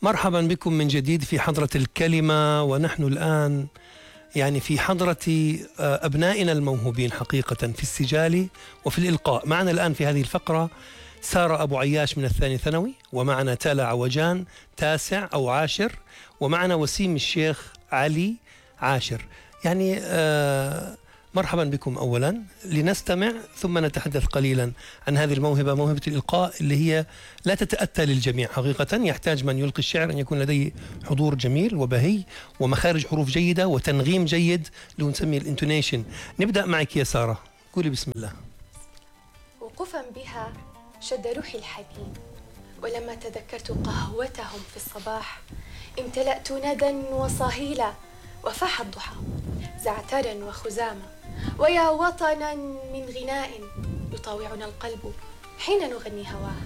مرحبا بكم من جديد في حضرة الكلمة، ونحن الآن يعني في حضرة أبنائنا الموهوبين حقيقة في السجال وفي الإلقاء. معنا الآن في هذه الفقرة سارة أبو عياش من الثاني ثانوي، ومعنا تالا عوجان تاسع أو عاشر، ومعنا وسيم الشيخ علي عاشر. يعني مرحبا بكم. أولا لنستمع ثم نتحدث قليلا عن هذه الموهبة، موهبة الإلقاء اللي هي لا تتأتى للجميع حقيقة. يحتاج من يلقي الشعر أن يكون لديه حضور جميل وبهي ومخارج حروف جيدة وتنغيم جيد اللي نسميه الانتونيشن. نبدأ معك يا سارة، قولي بسم الله. وقوفا بها شد روحي الحنين، ولما تذكرت قهوتهم في الصباح امتلأت ندى وصهيلا، وفاح الضحى زعترا وخزامة، ويا وطنا من غناء يطاوعنا القلب حين نغني هواه،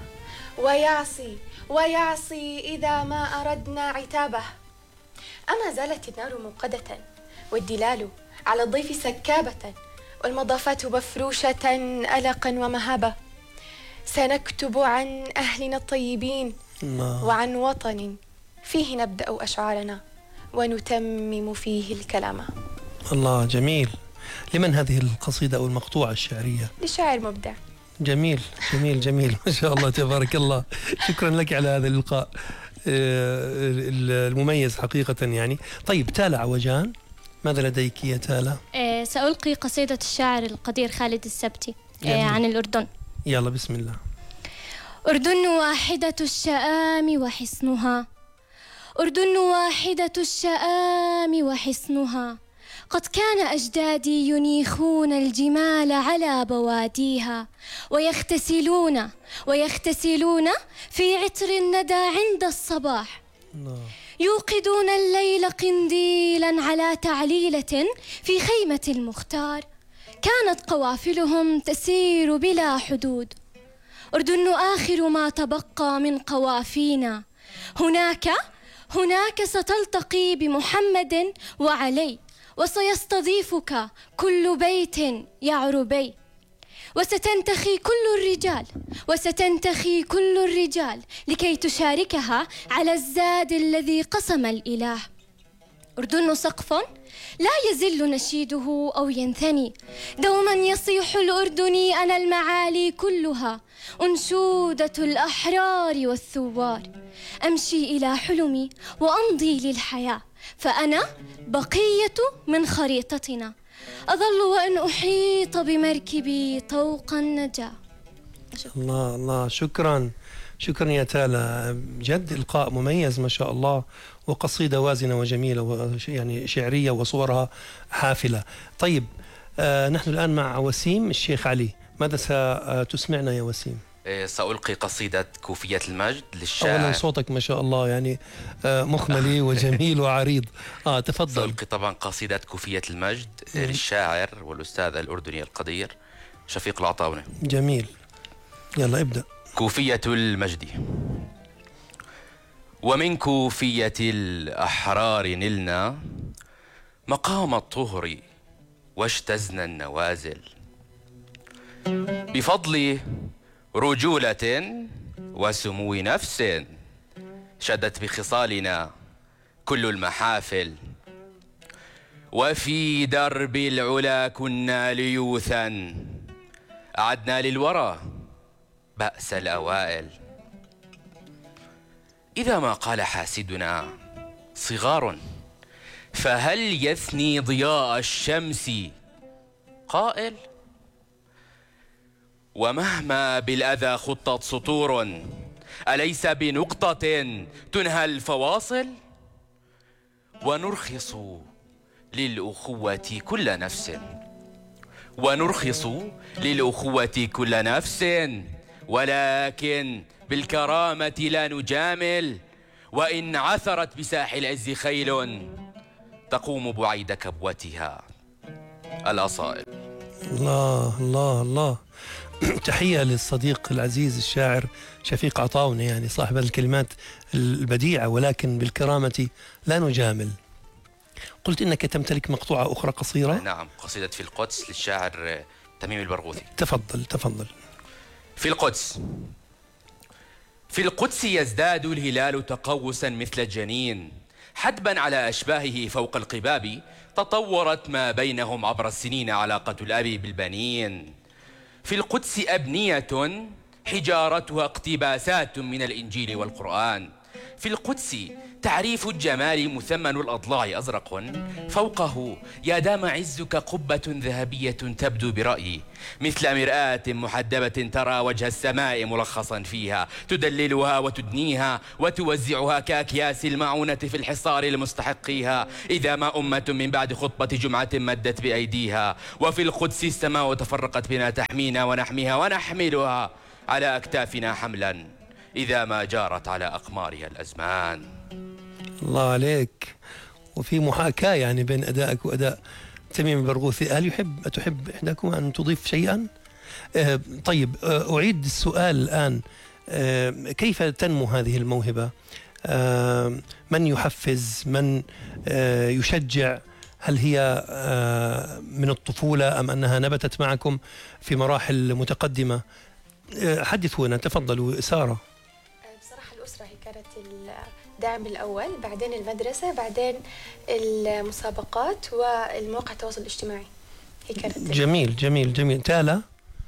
ويعصي إذا ما أردنا عتابه. أما زالت النار موقدة والدلال على الضيف سكابة، والمضافات مفروشة ألقا ومهابة. سنكتب عن أهلنا الطيبين وعن وطن فيه نبدأ أشعارنا ونتمم فيه الكلام. الله، جميل. لمن هذه القصيدة أو المقطوعة الشعرية؟ لشاعر مبدع. جميل جميل جميل، ما شاء الله تبارك الله. شكرا لك على هذا اللقاء المميز حقيقة يعني. طيب تالا عوجان، ماذا لديك يا تالا؟ سألقي قصيدة الشاعر القدير خالد السبتي عن الأردن. يلا بسم الله. أردن واحدة الشآم وحصنها، أردن واحدة الشآم وحصنها، قد كان أجدادي ينيخون الجمال على بواديها، ويغتسلون في عطر الندى عند الصباح، يوقدون الليل قنديلا على تعليلة في خيمة المختار، كانت قوافلهم تسير بلا حدود. أردن آخر ما تبقى من قوافينا، هناك ستلتقي بمحمد وعلي، وسيستضيفك كل بيت يا عربي، وستنتخي كل الرجال لكي تشاركها على الزاد الذي قسم الإله. أردن سقف لا يزل نشيده أو ينثني، دوما يصيح الأردني أنا المعالي كلها، أنشودة الأحرار والثوار. أمشي إلى حلمي وأمضي للحياة، فأنا بقية من خريطتنا، أظل وأن أحيط بمركبي طوق النجاة. الله الله، شكرا يا تالا، جد إلقاء مميز ما شاء الله، وقصيدة وازنة وجميلة يعني شعرية وصورها حافلة. طيب نحن الآن مع وسيم الشيخ علي، ماذا ستسمعنا يا وسيم؟ سألقي قصيدة كوفية المجد للشاعر. أولا صوتك ما شاء الله يعني مخملي وجميل وعريض. تفضل. سألقي طبعا قصيدة كوفية المجد للشاعر والأستاذ الأردني القدير شفيق العطاونة. جميل، يلا ابدأ. كوفية المجد. ومن كوفية الأحرار نلنا مقام الطهر واجتزنا النوازل، بفضل رجولة وسمو نفس شدت بخصالنا كل المحافل، وفي درب العلا كنا ليوثا أعدنا للورى بأس الأوائل. إذا ما قال حاسدنا صغار، فهل يثني ضياء الشمس قائل؟ ومهما بالأذى خطت سطور، أليس بنقطة تنهى الفواصل؟ ونرخص للأخوة كل نفس، ولكن بالكرامة لا نجامل، وإن عثرت بساح العز خيل تقوم بعيد كبوتها الأصائل. الله الله الله. تحية للصديق العزيز الشاعر شفيق عطاونة، يعني صاحب الكلمات البديعة، ولكن بالكرامة لا نجامل. قلت إنك تمتلك مقطوعة أخرى قصيرة؟ نعم، قصيدة في القدس للشاعر تميم البرغوثي. تفضل. في القدس. في القدس يزداد الهلال تقوسا مثل الجنين، حدبا على أشباهه فوق القباب، تطورت ما بينهم عبر السنين علاقة الأب بالبنين. في القدس أبنية حجارتها اقتباسات من الإنجيل والقرآن. في القدس تعريف الجمال مثمن الأضلاع أزرق، فوقه يا دام عزك قبة ذهبية تبدو برأيي مثل مرآة محدبة ترى وجه السماء ملخصا فيها، تدللها وتدنيها وتوزعها كأكياس المعونة في الحصار لمستحقيها، إذا ما أمة من بعد خطبة جمعة مدت بأيديها. وفي القدس السماء تفرقت بنا تحمينا ونحميها ونحملها على أكتافنا حملا، إذا ما جارت على أقمارها الأزمان. الله عليك. وفي محاكاة يعني بين أدائك وأداء تميم البرغوثي. هل تحب إحداكما أن تضيف شيئا؟ طيب، أعيد السؤال الآن. كيف تنمو هذه الموهبة؟ من يحفز؟ من يشجع؟ هل هي من الطفولة أم أنها نبتت معكم في مراحل متقدمة؟ حدثونا، تفضلوا سارة. بصراحة الأسرة هي كانت الدعم الأول، بعدين المدرسة، بعدين المسابقات والمواقع التواصل الاجتماعي. هي كانت جميل جميل جميل. تالا؟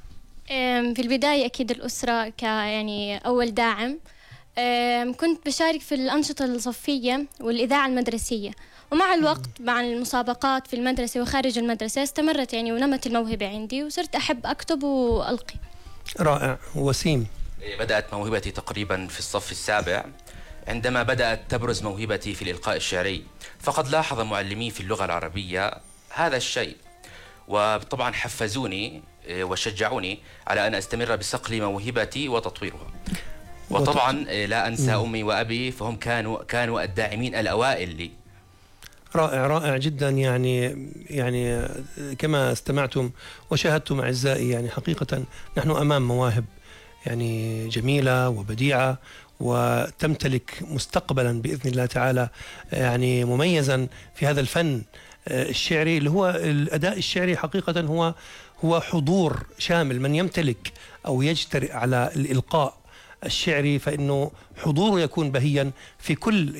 في البداية أكيد الأسرة يعني أول داعم. كنت بشارك في الأنشطة الصفية والإذاعة المدرسية، ومع الوقت مع المسابقات في المدرسة وخارج المدرسة استمرت يعني ونمت الموهبة عندي، وصرت أحب أكتب وألقي. رائع. وسيم؟ بدأت موهبتي تقريبا في الصف السابع، عندما بدأت تبرز موهبتي في الإلقاء الشعري، فقد لاحظ معلمي في اللغة العربية هذا الشيء، وطبعا حفزوني وشجعوني على أن أستمر بصقل موهبتي وتطويرها. وطبعا لا أنسى أمي وأبي، فهم كانوا الداعمين الأوائل لي. رائع رائع جدا. يعني كما استمعتم وشاهدتم أعزائي، يعني حقيقة نحن أمام مواهب يعني جميلة وبديعة، وتمتلك مستقبلا بإذن الله تعالى يعني مميزا في هذا الفن الشعري، اللي هو الأداء الشعري. حقيقة هو حضور شامل. من يمتلك أو يجترئ على الإلقاء الشعري فإنه حضوره يكون بهيا في كل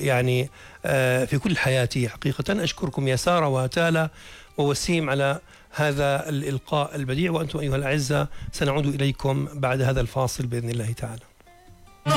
في كل حياته. حقيقة أشكركم يا سارة وتالا ووسيم على هذا الإلقاء البديع، وأنتم أيها الأعزاء سنعود إليكم بعد هذا الفاصل بإذن الله تعالى.